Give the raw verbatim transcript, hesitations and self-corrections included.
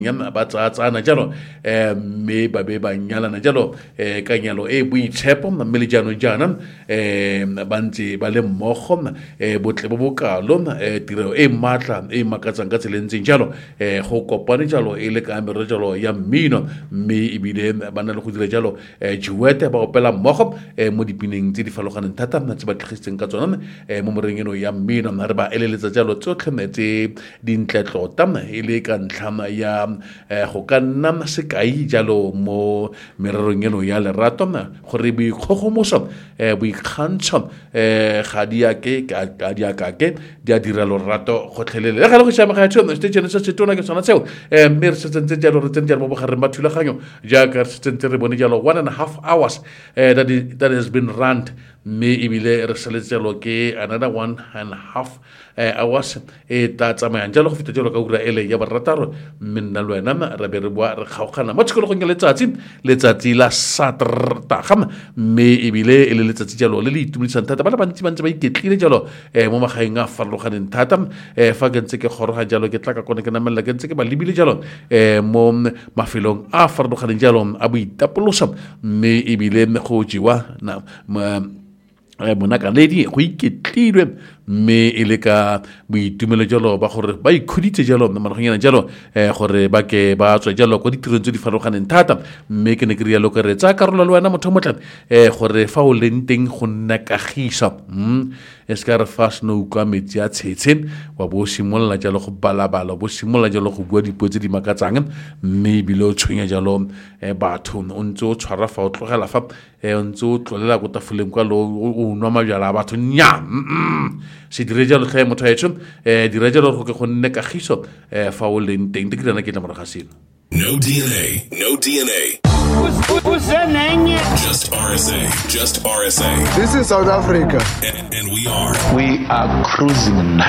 nyana ba tsa tsana jalo eh me ba be ba nyala na jalo eh ka nyalo e boitshepo na mmele jano jana eh ba ntse ba le mmogo eh botle bo bokalo eh tiro e matla e makatsang ka tseleng jalo eh go kopane jalo e le ka merero jalo ya mmino mme ebile ba na le go dira jalo eh juete ba opela mmogo eh mo dipineng tse di faloganeng thata na tse ba tlhagetseng ka tsona eh mo morengeno ya mmino na re ba eleletsa jalo tsotlhe tse dintletlo tama e le ka ntlhama ya eh go ka nna sekai jalo mo mererong eno ya lerato gore boikgogomoso eh boikgantsho eh ga dia ke ka dia ka ke dia dira lorato gotlhelele le ga le go shama ga tsona station se se tona ke sona tseo eh mer se tsentse jalo re tsentse mo bogare ba thulaganyo jaaka se tsentse re bone jalo one and a half hours eh that is, that has been run me ebile re seletselo ke another one and a half eh hours e ta tsamayang jalo go feta jalo ka ura ele ya barataro minna lwena ra be re bua re kgaogana mo tshikologong ya letsatsi letsatsi la Saterdag me ebile e le letsatsi jalo le le itumedisang thata ba le bantsi bantsi ba iketlile jalo eh mo magaeng a farologaneng thata eh fa ke ntse ke goroga jalo ke tla ka kone ke namela ke ntse ke ba lebile jalo eh mo mafelong a farologaneng jalo a boitapoloso me ebile go jiwa na mona ka ledi go iketlilwe me ile ka boitumelo jalo ba gore ba ikhuditse jalo manogonyana jalo eh gore ba ke ba tswa jalo go ditirong tse di farologaneng thata me ke ne ke rialo ke re tsa karolo le wena motho motla eh gore fa o leng teng go nna kagisa mm eska re fast no ka metsi a tshetseng wa bo simolla jalo go balabala bo simolla jalo go bua dipuo tse di makatsang me bilo tshwenya jalo eh batho o ntse o tshwara fa o tlogela fa eh o ntse o tlolela go tafoleng kwa lo o nwa mabjala batho nya se dire jalo tlhe motho a etso eh dire jalo go ke go nne kagiso eh fa o leng teng di kirana ke tla moraga seno. No D N A, no D N A. Who's, who's that name? Just R S A, just R S A. This is South Africa. And, and we are. We are cruising night.